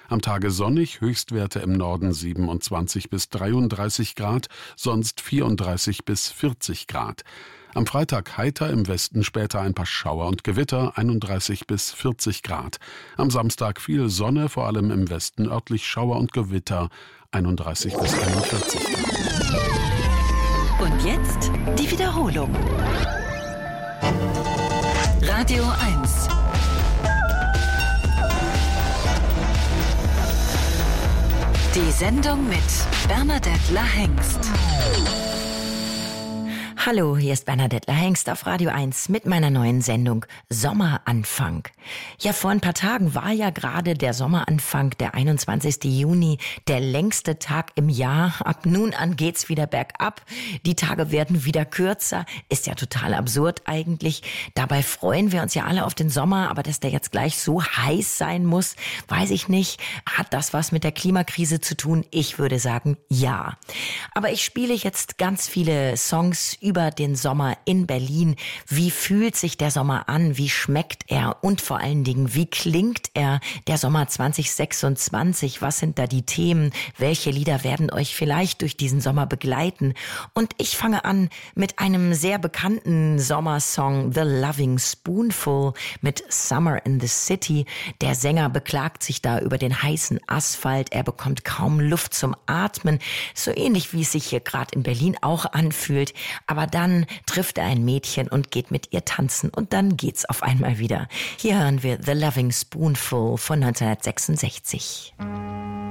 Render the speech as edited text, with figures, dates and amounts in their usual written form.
Am Tage sonnig, Höchstwerte im Norden 27 bis 33 Grad, sonst 34 bis 40 Grad. Am Freitag heiter, im Westen später ein paar Schauer und Gewitter, 31 bis 40 Grad. Am Samstag viel Sonne, vor allem im Westen örtlich Schauer und Gewitter, 31 bis 41 Grad. Und jetzt die Wiederholung. Radio 1. Die Sendung mit Bernadette Lahengst. Hallo, hier ist Bernadette Lahengst auf Radio 1 mit meiner neuen Sendung Sommeranfang. Ja, vor ein paar Tagen war ja gerade der Sommeranfang, der 21. Juni, der längste Tag im Jahr. Ab nun an geht's wieder bergab. Die Tage werden wieder kürzer. Ist ja total absurd eigentlich. Dabei freuen wir uns ja alle auf den Sommer, aber dass der jetzt gleich so heiß sein muss, weiß ich nicht. Hat das was mit der Klimakrise zu tun? Ich würde sagen, ja. Aber ich spiele jetzt ganz viele Songs über den Sommer in Berlin. Wie fühlt sich der Sommer an? Wie schmeckt er? Und vor allen Dingen, wie klingt er? Der Sommer 2026, was sind da die Themen? Welche Lieder werden euch vielleicht durch diesen Sommer begleiten? Und ich fange an mit einem sehr bekannten Sommersong, The Loving Spoonful, mit Summer in the City. Der Sänger beklagt sich da über den heißen Asphalt. Er bekommt kaum Luft zum Atmen. So ähnlich, wie es sich hier gerade in Berlin auch anfühlt. Aber dann trifft er ein Mädchen und geht mit ihr tanzen und dann geht's auf einmal wieder. Hier hören wir The Loving Spoonful von 1966.